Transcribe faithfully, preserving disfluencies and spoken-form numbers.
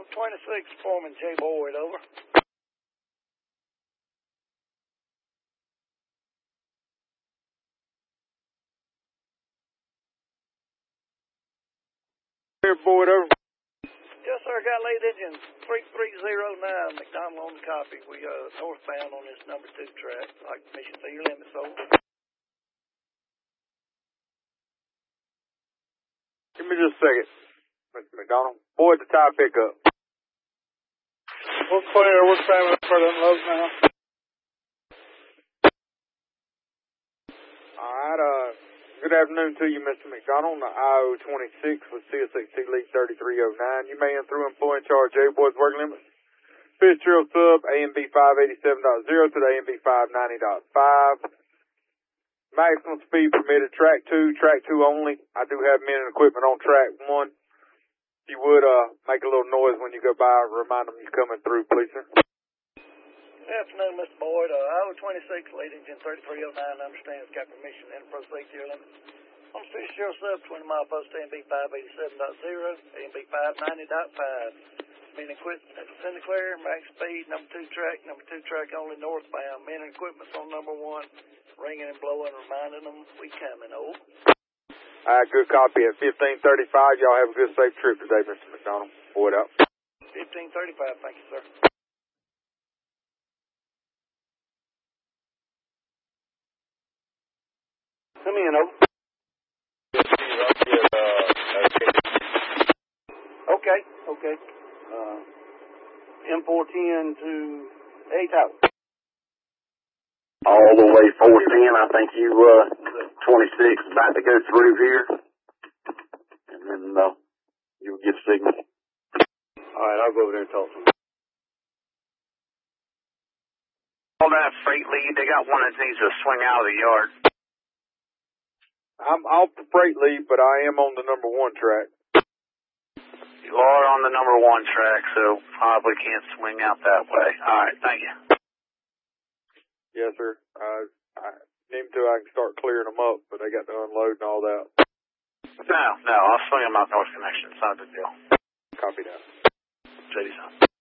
twenty-six, Foreman J. Boyd, over. Here, Boyd, over. Yes, sir. Got late engine three three zero nine, McDonald on the copy. We uh northbound on this number two track. Like permission to your limits, over. Give me just a second, Mister McDonald. Boyd, the tie pickup. We're clear. We're standing for the unload now. All right, uh, good afternoon to you, Mister McDonald, on the I O twenty-six with C S X T League thirty-three oh nine. You may enter through employee in charge J. Boyd's work limits. Fitzgerald sub A M B five eighty-seven point zero to the A M B five ninety point five. Maximum speed permitted, track two, track two only. I do have men and equipment on track one. If you would, uh, make a little noise when you go by, remind them you're coming through, please, sir. Good afternoon, Mister Boyd. Uh, I O twenty-six, late engine thirty-three oh nine, understands got permission to proceed to your limits. On Fitzgerald sub, twenty mile post A M B five eighty-seven point zero, A M B five ninety point five. Men and equipment, send the clear, max speed, number two track, number two track only northbound. Men and equipment's on number one. Ringing and blowing, reminding them we coming, over. All right, good copy at fifteen thirty-five. Y'all have a good, safe trip today, Mister McDonald. Boyd out. fifteen thirty-five, thank you, sir. Come in, over. Okay, okay. Uh, M four ten to eight out. All the way four ten, I think you, uh, twenty-six about to go through here. And then, uh, you'll get a signal. Alright, I'll go over there and talk to him. All that freight lead, they got one that needs to swing out of the yard. I'm off the freight lead, but I am on the number one track. You are on the number one track, so probably can't swing out that way. Alright, thank you. Yes, sir. Uh, I need to, I can start clearing them up, but they got to unload and all that. No, no, I'll swing them out North Connection. It's not a big deal. Copy that. J D son.